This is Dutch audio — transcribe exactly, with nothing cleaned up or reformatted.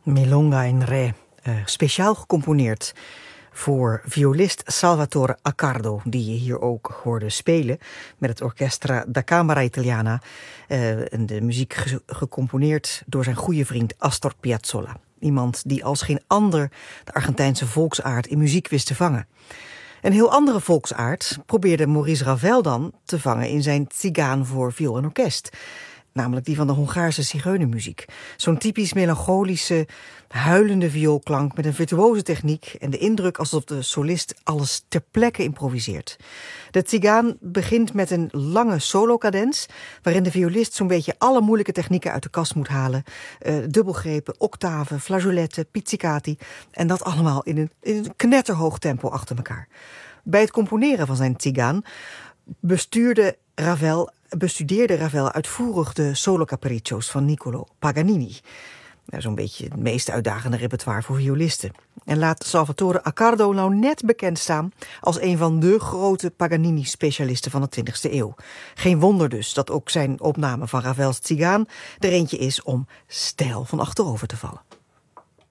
Milonga in Re, uh, speciaal gecomponeerd voor violist Salvatore Accardo, die je hier ook hoorde spelen met het Orchestra da Camera Italiana. Uh, en de muziek ge- gecomponeerd door zijn goede vriend Astor Piazzolla. Iemand die als geen ander de Argentijnse volksaard in muziek wist te vangen. Een heel andere volksaard probeerde Maurice Ravel dan te vangen in zijn Tzigane voor viool en orkest. Namelijk die van de Hongaarse zigeunermuziek. Zo'n typisch melancholische, huilende vioolklank met een virtuoze techniek en de indruk alsof de solist alles ter plekke improviseert. De Tzigane begint met een lange solo-cadens, waarin de violist zo'n beetje alle moeilijke technieken uit de kast moet halen. Uh, dubbelgrepen, octaven, flageoletten, pizzicati. En dat allemaal in een, in een knetterhoog tempo achter elkaar. Bij het componeren van zijn Tzigane bestuurde Ravel... bestudeerde Ravel uitvoerig de solo-capriccios van Niccolò Paganini. Nou, zo'n beetje het meest uitdagende repertoire voor violisten. En laat Salvatore Accardo nou net bekend staan als een van de grote Paganini-specialisten van de twintigste eeuw. Geen wonder dus dat ook zijn opname van Ravels Tzigane er eentje is om steil van achterover te vallen.